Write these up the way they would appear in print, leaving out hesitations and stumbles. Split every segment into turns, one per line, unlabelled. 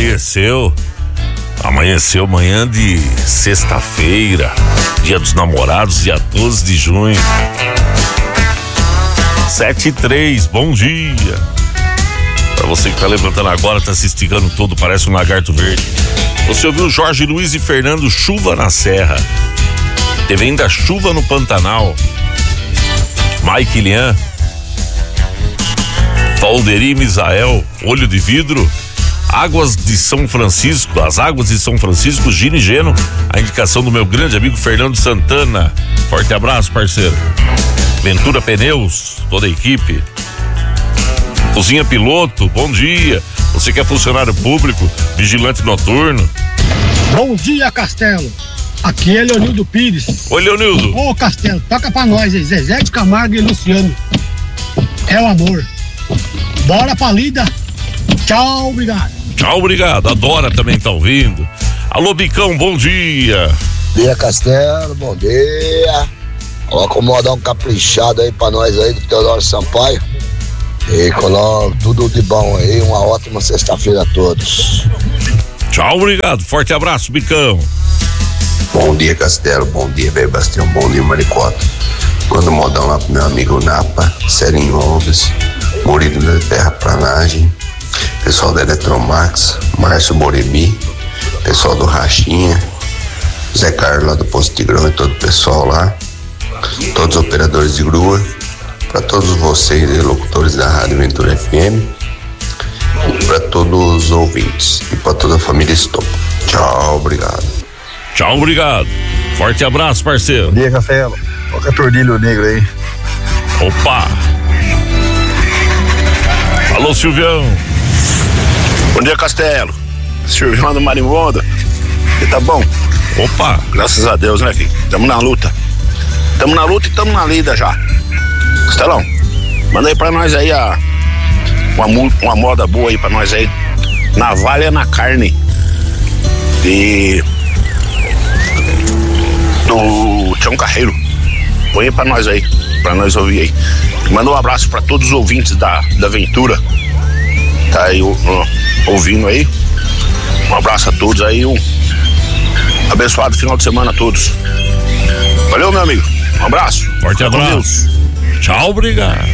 Amanheceu manhã de sexta-feira, dia dos namorados, dia 12 de junho. 7h03, bom dia. Pra você que tá levantando agora, tá se esticando todo, parece um lagarto verde. Você ouviu Jorge Luiz e Fernando, Chuva na Serra. Teve ainda Chuva no Pantanal. Mike Lian, Valderi Misael, Olho de Vidro. Águas de São Francisco, as águas de São Francisco, Gino e Geno, a indicação do meu grande amigo Fernando Santana. Forte abraço, parceiro. Ventura Pneus, toda a equipe. Cozinha Piloto, bom dia. Você que é funcionário público, vigilante noturno.
Bom dia, Castelo. Aqui é Leonildo Pires.
Oi, Leonildo.
Ô, Castelo, toca pra nós aí, Zezé de Camargo e Luciano. É o amor. Bora pra lida. Tchau, obrigado.
Tchau, obrigado. A Dora também tá ouvindo. Alô, Bicão, bom dia.
Bom dia, Castelo, bom dia. Coloca um modão caprichado aí pra nós aí do Teodoro Sampaio. E coloca tudo de bom aí, uma ótima sexta-feira a todos.
Tchau, obrigado. Forte abraço, Bicão.
Bom dia, Castelo, bom dia, velho Bastião, bom dia, Maricota. Manda um modão lá pro meu amigo Napa, Serinho Alves, Murilo da Terraplanagem, pessoal da Eletromax, Márcio Moremi, pessoal do Rachinha, Zé Carlos lá do Posto Tigrão e todo o pessoal lá, todos os operadores de grua, para todos vocês e locutores da Rádio Ventura FM, para todos os ouvintes e para toda a família Stop. Tchau, obrigado.
Tchau, obrigado. Forte abraço, parceiro.
Bom dia, Castelo. Qualquer tordilho negro aí.
Opa! Alô, Silvião.
Bom dia, Castelo. Silvião do Marimbondo. Você tá bom?
Opa!
Graças a Deus, né, filho? Tamo na luta. Tamo na luta e tamo na lida já. Castelão, manda aí pra nós aí uma moda boa aí pra nós aí. Navalha na carne. Do Tião Carreiro. Põe aí pra nós aí, pra nós ouvir aí. Manda um abraço pra todos os ouvintes da Ventura. Tá aí ouvindo aí. Um abraço a todos aí, um abençoado final de semana a todos. Valeu, meu amigo. Um abraço.
Forte abraço. Tchau, obrigado.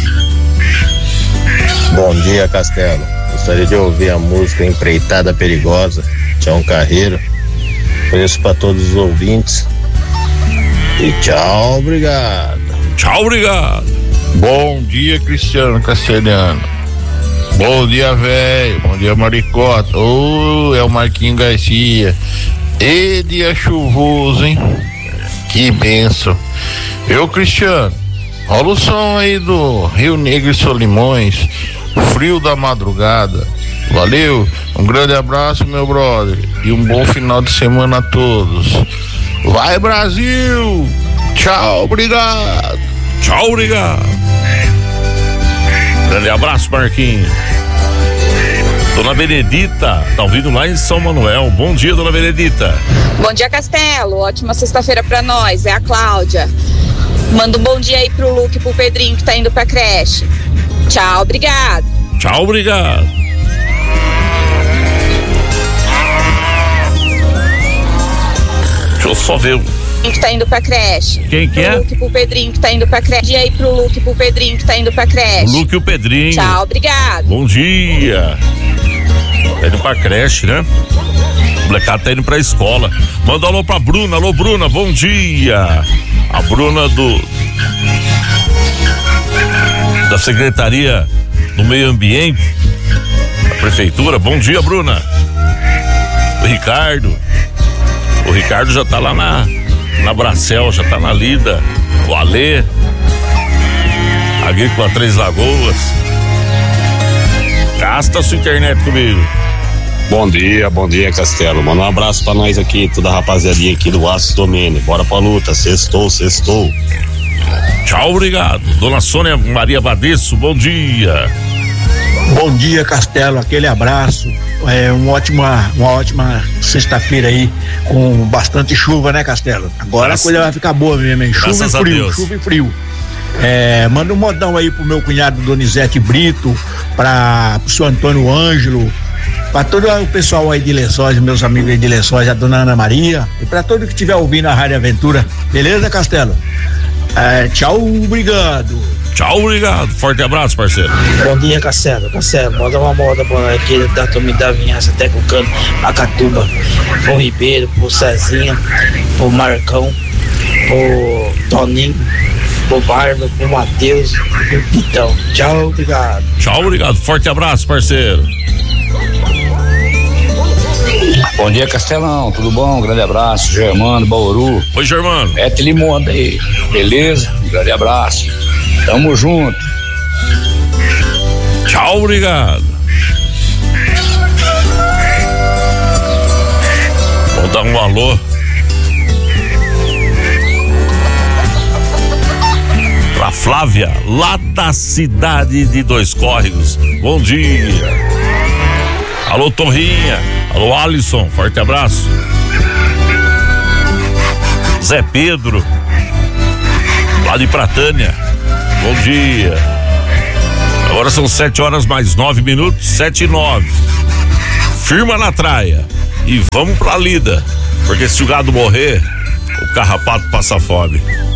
Bom dia, Castelo. Gostaria de ouvir a música Empreitada Perigosa, Tião Carreiro. Conheço para todos os ouvintes. E tchau, obrigado.
Tchau, obrigado.
Bom dia, Cristiano Castelhano. Bom dia, velho. Bom dia, Maricota. É o Marquinho Garcia. E dia chuvoso, hein? Que benção. Cristiano, rola o som aí do Rio Negro e Solimões, Frio da Madrugada. Valeu, um grande abraço, meu brother, e um bom final de semana a todos. Vai, Brasil! Tchau, obrigado.
Tchau, obrigado. Grande abraço, Marquinhos. Dona Benedita, tá ouvindo lá em São Manuel. Bom dia, Dona Benedita.
Bom dia, Castelo. Ótima sexta-feira pra nós. É a Cláudia. Manda um bom dia aí pro Luke e pro Pedrinho que tá indo pra creche. Tchau, obrigado.
Tchau, obrigado. Deixa eu só ver.
Que tá indo pra creche.
Quem que é?
O Luke e pro Pedrinho que tá indo pra creche. E aí pro Luke e pro Pedrinho que tá indo pra creche.
O Luke e o Pedrinho.
Tchau, obrigado.
Bom dia. Tá indo pra creche, né? O molecado tá indo pra escola. Manda um alô pra Bruna. Alô, Bruna, bom dia. A Bruna da Secretaria do Meio Ambiente da Prefeitura. Bom dia, Bruna. O Ricardo já tá lá na Bracel, já tá na lida. O Alê, Agrícola Três Lagoas. Gasta sua internet comigo.
Bom dia, Castelo. Manda um abraço pra nós aqui, toda a rapaziadinha aqui do Aço Domene. Bora pra luta, sextou.
Tchau, obrigado. Dona Sônia Maria Badesso, bom dia.
Bom dia, Castelo, aquele abraço. Uma ótima sexta-feira aí, com bastante chuva, né, Castelo? Agora a coisa vai ficar boa mesmo, hein? Chuva e frio. Manda um modão aí pro meu cunhado Donizete Brito, pro seu Antônio Ângelo, Pra todo o pessoal aí de Lençóis, meus amigos aí de Lençóis, a dona Ana Maria, e pra todo que estiver ouvindo a Rádio Aventura. Beleza, Castelo? Tchau, obrigado.
Tchau, obrigado. Forte abraço, parceiro.
Bom dia, Castelo. Manda uma moda pra nós aqui da turma da Vinhança, até com o Cano, Acatuba, pro Ribeiro, pro Cezinha, pro Marcão, pro Toninho, pro Barba, pro Matheus, pro Pitão. Tchau, obrigado.
Tchau, obrigado. Forte abraço, parceiro.
Bom dia, Castelão, tudo bom? Um grande abraço, Germano, Bauru.
Oi, Germano.
Limonda aí, beleza? Um grande abraço. Tamo junto.
Tchau, obrigado. Vou dar um alô pra Flávia, lá da cidade de Dois Córregos. Bom dia. Alô, Torrinha. Alô, Alisson, forte abraço. Zé Pedro, lá de Pratânia, bom dia. Agora são 7h mais 9 minutos, 7h09. Firma na traia e vamos pra lida, porque se o gado morrer, o carrapato passa fome.